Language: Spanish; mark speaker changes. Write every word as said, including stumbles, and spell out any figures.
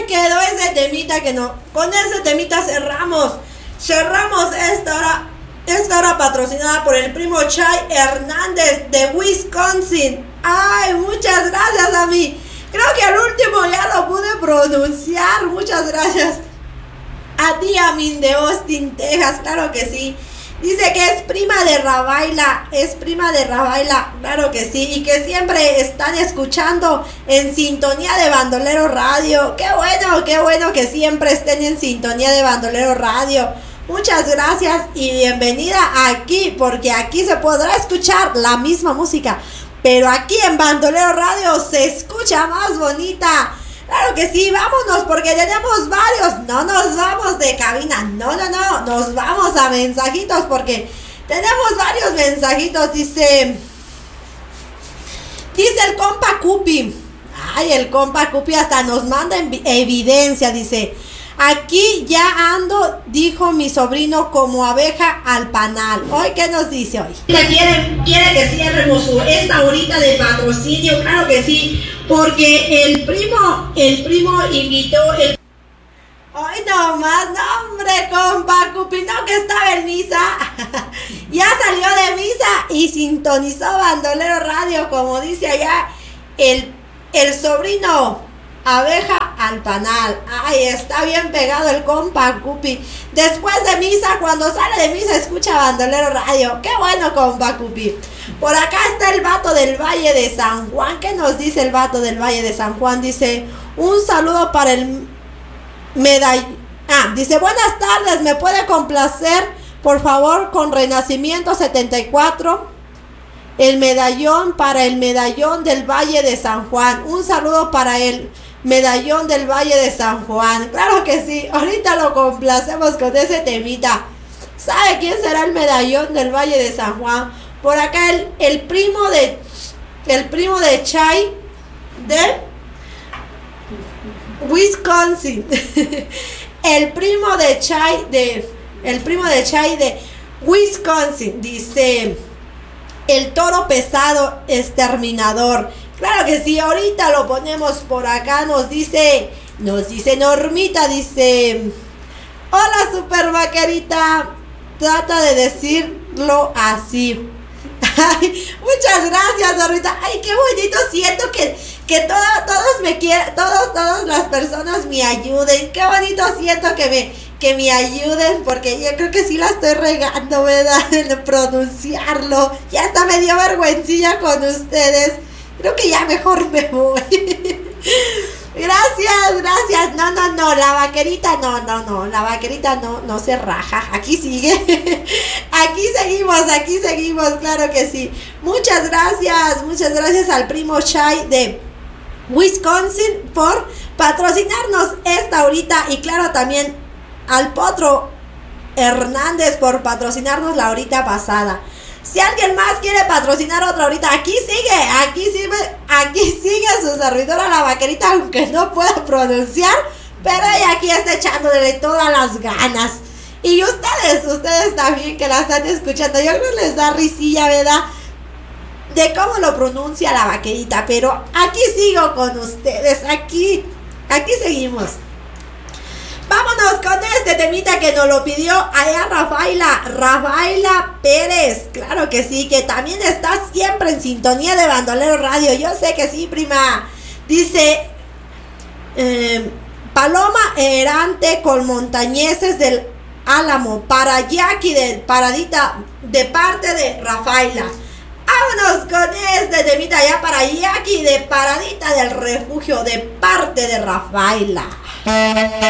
Speaker 1: ahí quedó ese temita que no. Con ese temita cerramos. Cerramos esta hora. Esta hora patrocinada por el primo Chay Hernández de Wisconsin. Ay, muchas gracias a mí. Creo que al último ya lo pude pronunciar. Muchas gracias a ti, Amin, de Austin, Texas. Claro que sí. Dice que es prima de Rabaila. Es prima de Rabaila. Claro que sí. Y que siempre están escuchando en sintonía de Bandolero Radio. Qué bueno, qué bueno que siempre estén en sintonía de Bandolero Radio. Muchas gracias y bienvenida aquí, porque aquí se podrá escuchar la misma música, pero aquí en Bandolero Radio se escucha más bonita. Claro que sí, vámonos porque tenemos varios. No nos vamos de cabina, no, no, no, nos vamos a mensajitos porque tenemos varios mensajitos. Dice, dice el compa Cupi. Ay, el compa Cupi hasta nos manda evidencia, dice. Aquí ya ando, dijo mi sobrino, como abeja al panal. ¿Hoy qué nos dice hoy?
Speaker 2: Quiere, quiere que cierremos esta horita de patrocinio, claro que sí, porque el primo, el primo invitó el...
Speaker 1: Hoy nomás, no hombre, compa Cupi, no que estaba en misa. Ya salió de misa y sintonizó Bandolero Radio, como dice allá el, el sobrino. Abeja al panal. Ay, está bien pegado el compa Cupi. Después de misa, cuando sale de misa, escucha Bandolero Radio. Qué bueno, compa Cupi. Por acá está el vato del Valle de San Juan. ¿Qué nos dice el vato del Valle de San Juan? Dice, un saludo para el medallón. Ah, dice, buenas tardes, ¿me puede complacer, por favor, con Renacimiento setenta y cuatro? El medallón para el medallón del Valle de San Juan. Un saludo para el medallón del Valle de San Juan. Claro que sí, ahorita lo complacemos con ese temita. ¿Sabe quién será el medallón del Valle de San Juan? Por acá el, el primo de el primo de Chay de Wisconsin. El primo de Chay de el primo de Chay de Wisconsin dice, el toro pesado exterminador. Claro que sí, ahorita lo ponemos por acá. Nos dice, nos dice Normita, dice, hola super vaquerita, trata de decirlo así. Ay, muchas gracias, Normita. Ay, qué bonito siento que, que todo, todos me quieren, todos, todas las personas me ayuden. Qué bonito siento que me, que me ayuden, porque yo creo que sí la estoy regando, ¿verdad? En pronunciarlo. Ya hasta me dio vergüencilla con ustedes. Creo que ya mejor me voy. Gracias, gracias. No, no, no, la vaquerita no, no, no. La vaquerita no, no se raja. Aquí sigue. Aquí seguimos, aquí seguimos, claro que sí. Muchas gracias, muchas gracias al primo Chay de Wisconsin por patrocinarnos esta horita. Y claro, también al Potro Hernández por patrocinarnos la horita pasada. Si alguien más quiere patrocinar otra ahorita, aquí sigue, aquí sigue, aquí sigue su servidora la vaquerita, aunque no pueda pronunciar, pero ella aquí está echándole todas las ganas. Y ustedes, ustedes también que la están escuchando, yo creo que les da risilla, ¿verdad? De cómo lo pronuncia la vaquerita, pero aquí sigo con ustedes, aquí, aquí seguimos. Vámonos con este temita que nos lo pidió allá Rafaela, Rafaela Pérez. Claro que sí, que también está siempre en sintonía de Bandolero Radio. Yo sé que sí, prima. Dice, eh, Paloma errante con montañeses del Álamo, para Jackie de Paradita, de parte de Rafaela. Vámonos con este temita allá para Jackie de Paradita del Refugio, de parte de Rafaela.